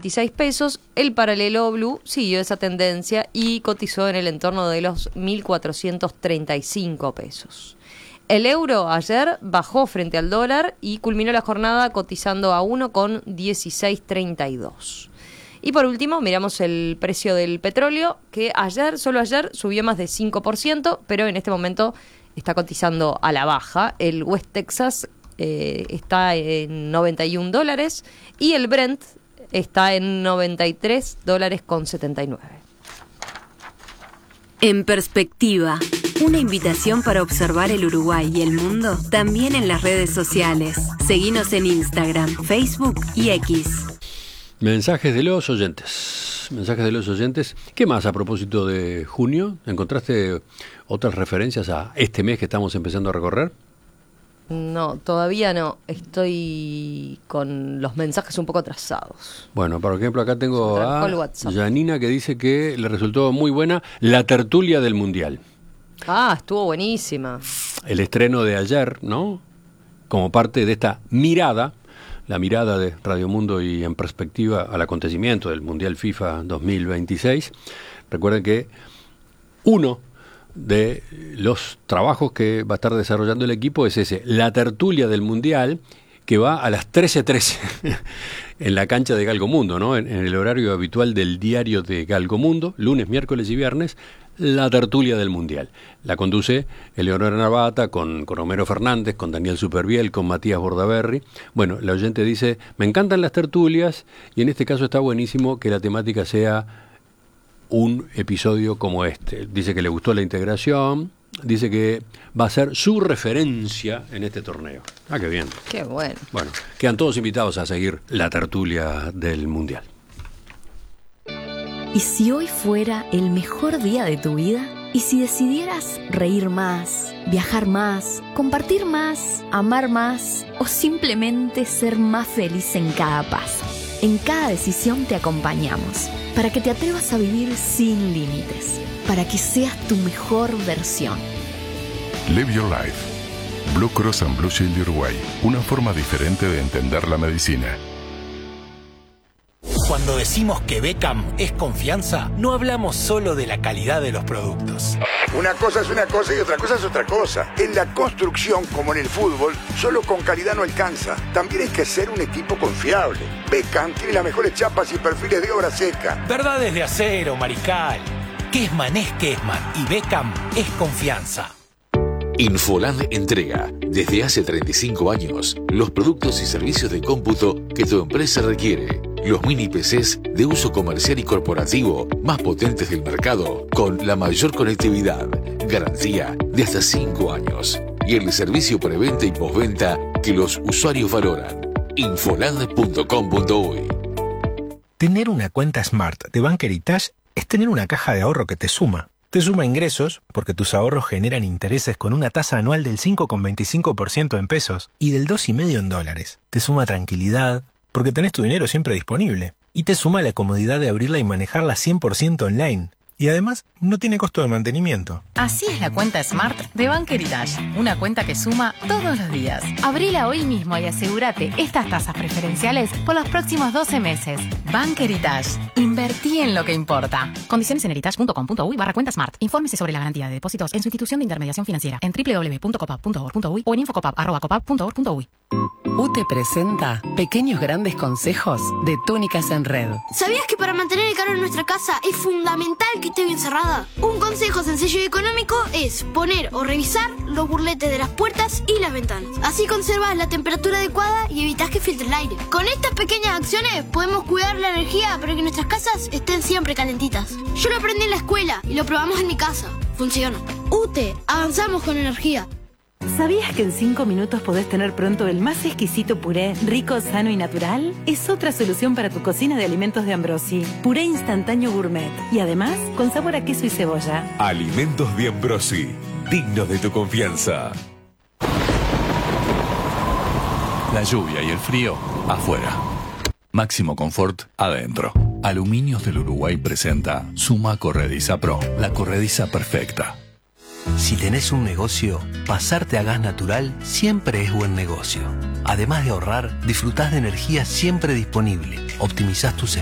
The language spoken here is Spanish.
1.126 pesos. El paralelo blue siguió esa tendencia y cotizó en el entorno de los 1.435 pesos. El euro ayer bajó frente al dólar y culminó la jornada cotizando a 1,1632. Y por último, miramos el precio del petróleo, que solo ayer, subió más de 5%, pero en este momento está cotizando a la baja. El West Texas está en $91 y el Brent está en $93.79. En perspectiva, una invitación para observar el Uruguay y el mundo también en las redes sociales. Seguinos en Instagram, Facebook y X. Mensajes de los oyentes. ¿Qué más a propósito de junio? ¿Encontraste otras referencias a este mes que estamos empezando a recorrer? No, todavía no. Estoy con los mensajes un poco atrasados. Bueno, por ejemplo, acá tengo a Janina que dice que le resultó muy buena la tertulia del Mundial. Estuvo buenísima. El estreno de ayer, ¿no? Como parte de esta mirada, la mirada de Radio Mundo y En Perspectiva al acontecimiento del Mundial FIFA 2026. Recuerden que uno de los trabajos que va a estar desarrollando el equipo es ese, la tertulia del Mundial, que va a las 13:13 en la cancha de Galgomundo, ¿no? En el horario habitual del diario de Galgomundo, lunes, miércoles y viernes, la tertulia del Mundial. La conduce Eleonora Navata con Homero Fernández, con Daniel Superviel, con Matías Bordaberry. Bueno, la oyente dice, me encantan las tertulias y en este caso está buenísimo que la temática sea un episodio como este. Dice que le gustó la integración, dice que va a ser su referencia en este torneo. Qué bien. Qué bueno. Bueno, quedan todos invitados a seguir la tertulia del Mundial. ¿Y si hoy fuera el mejor día de tu vida? ¿Y si decidieras reír más, viajar más, compartir más, amar más o simplemente ser más feliz en cada paso? En cada decisión te acompañamos, para que te atrevas a vivir sin límites, para que seas tu mejor versión. Live Your Life. Blue Cross and Blue Shield de Uruguay. Una forma diferente de entender la medicina. Cuando decimos que Beckham es confianza, no hablamos solo de la calidad de los productos. Una cosa es una cosa y otra cosa es otra cosa. En la construcción, como en el fútbol, solo con calidad no alcanza. También hay que ser un equipo confiable. Beckham tiene las mejores chapas y perfiles de obra seca. Verdades de acero, Marical. Kessman es Kessman y Beckham es confianza. Infoland entrega, desde hace 35 años, los productos y servicios de cómputo que tu empresa requiere. Los mini PCs de uso comercial y corporativo más potentes del mercado, con la mayor conectividad, garantía de hasta 5 años y el servicio preventa y postventa que los usuarios valoran. Infoland.com.uy. Tener una cuenta Smart de Bank Heritage es tener una caja de ahorro que te suma. Te suma ingresos, porque tus ahorros generan intereses con una tasa anual del 5,25% en pesos y del 2,5% en dólares. Te suma tranquilidad, porque tenés tu dinero siempre disponible. Y te suma la comodidad de abrirla y manejarla 100% online. Y además, no tiene costo de mantenimiento. Así es la cuenta Smart de Bank Heritage. Una cuenta que suma todos los días. Abrila hoy mismo y asegúrate estas tasas preferenciales por los próximos 12 meses. Bank Heritage. Invertí en lo que importa. Condiciones en heritage.com.uy/cuenta Smart. Infórmese sobre la garantía de depósitos en su institución de intermediación financiera en www.copap.org.uy o en infocopap@copap.org.uy. UTE presenta Pequeños Grandes Consejos de Túnicas en Red. ¿Sabías que para mantener el calor en nuestra casa es fundamental que esté bien cerrada? Un consejo sencillo y económico es poner o revisar los burletes de las puertas y las ventanas. Así conservas la temperatura adecuada y evitas que filtre el aire. Con estas pequeñas acciones podemos cuidar la energía para que nuestras casas estén siempre calentitas. Yo lo aprendí en la escuela y lo probamos en mi casa. Funciona. UTE, avanzamos con energía. ¿Sabías que en 5 minutos podés tener pronto el más exquisito puré, rico, sano y natural? Es otra solución para tu cocina de alimentos de Ambrosi. Puré instantáneo gourmet. Y además, con sabor a queso y cebolla. Alimentos de Ambrosi. Dignos de tu confianza. La lluvia y el frío, afuera. Máximo confort, adentro. Aluminios del Uruguay presenta Suma Corrediza Pro. La corrediza perfecta. Si tenés un negocio, pasarte a gas natural siempre es buen negocio. Además de ahorrar, disfrutás de energía siempre disponible, optimizás tus